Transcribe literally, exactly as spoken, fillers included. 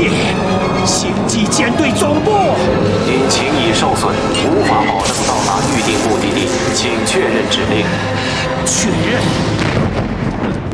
界，星际舰队总部。 因情已受损，无法保证到达预定目的地，请确认指令。 确认。